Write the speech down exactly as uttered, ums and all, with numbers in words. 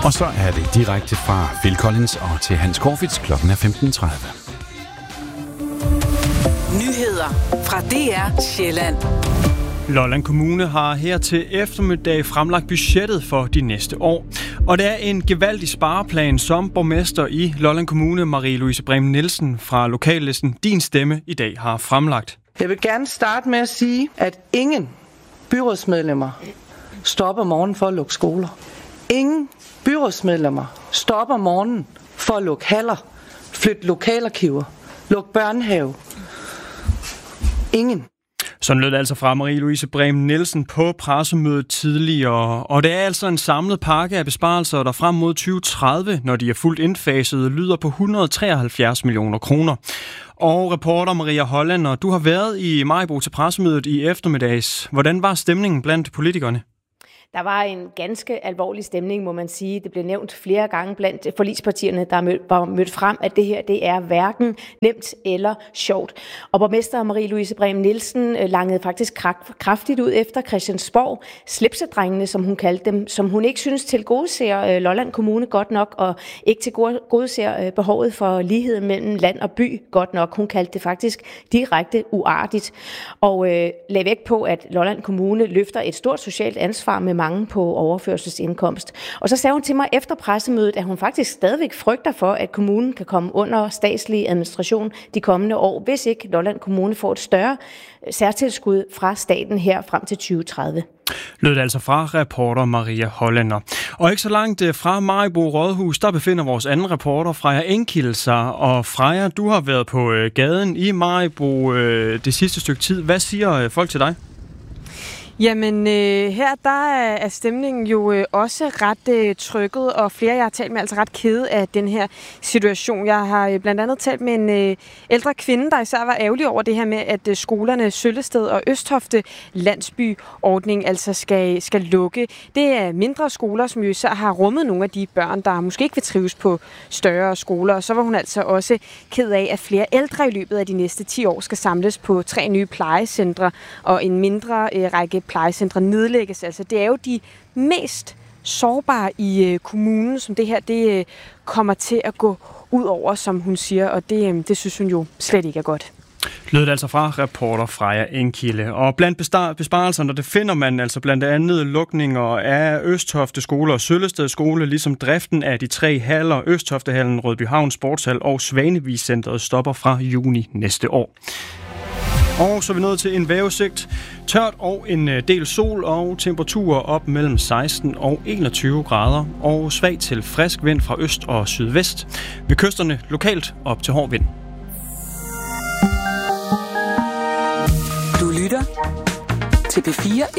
Og så er det direkte fra Phil Collins og til Hans Corfitz. Klokken er femten tredive. Nyheder fra D R Sjælland. Lolland Kommune har her til eftermiddag fremlagt budgettet for de næste år. Og det er en gevaldig spareplan, som borgmester i Lolland Kommune, Marie-Louise Brehm Nielsen fra lokallisten Din Stemme i dag har fremlagt. Jeg vil gerne starte med at sige, at ingen byrådsmedlemmer stopper morgenen for at lukke skoler. Ingen byrådsmedlemmer stopper morgenen for at lukke haller, flytte lokalarkiver, lukke børnehave. Ingen. Sådan lød det altså fra Marie-Louise Brehm Nielsen på pressemødet tidligere. Og det er altså en samlet pakke af besparelser, der frem mod tyve tredive, når de er fuldt indfaset, lyder på et hundrede og treoghalvfjerds millioner kroner. Og reporter Maria Holland, du har været i Maribo til pressemødet i eftermiddags. Hvordan var stemningen blandt politikerne? Der var en ganske alvorlig stemning, må man sige. Det blev nævnt flere gange blandt forligspartierne, der var mødt frem, at det her det er hverken nemt eller sjovt. Og borgmester Marie-Louise Brehm Nielsen langede faktisk kraftigt ud efter Christiansborg, slipsedrengene, som hun kaldte dem, som hun ikke synes tilgodeser Lolland Kommune godt nok, og ikke tilgodeser behovet for lighed mellem land og by godt nok. Hun kaldte det faktisk direkte uartigt, og øh, lagde vægt på, at Lolland Kommune løfter et stort socialt ansvar med mange på overførselsindkomst. Og så sagde hun til mig efter pressemødet, at hun faktisk stadigvæk frygter for, at kommunen kan komme under statslig administration de kommende år, hvis ikke Lolland Kommune får et større særtilskud fra staten her frem til tyve tredive. Lød altså fra reporter Maria Hollander. Og ikke så langt fra Maribo Rådhus, der befinder vores anden reporter, Freja Enkilde, sig. Og Freja, du har været på gaden i Maribo det sidste stykke tid. Hvad siger folk til dig? Jamen, øh, her der er stemningen jo øh, også ret øh, trykket, og flere, jeg har talt med, er altså ret kede af den her situation. Jeg har øh, blandt andet talt med en øh, ældre kvinde, der især var ærgerlig over det her med, at øh, skolerne Søllested og Østhofte landsbyordning altså skal, skal lukke. Det er mindre skoler, som jo især har rummet nogle af de børn, der måske ikke vil trives på større skoler. Og så var hun altså også ked af, at flere ældre i løbet af de næste ti år skal samles på tre nye plejecentre og en mindre øh, række plejecentre nedlægges. Altså, det er jo de mest sårbare i øh, kommunen, som det her det øh, kommer til at gå ud over, som hun siger, og det, øh, det synes hun jo slet ikke er godt. Lød det altså fra reporter Freja Enkilde. Og blandt besparelserne, det finder man altså blandt andet lukninger af Østhofte Skole og Søllested Skole, ligesom driften af de tre haller, Østhoftehallen, Rødbyhavn Sportshal og Svanevig-centret stopper fra juni næste år. Og så er vi nået til en vejrudsigt. Tørt og en del sol og temperaturer op mellem seksten og enogtyve grader. Og svag til frisk vind fra øst og sydvest. Ved kysterne lokalt op til hård vind. Du lytter til P fire.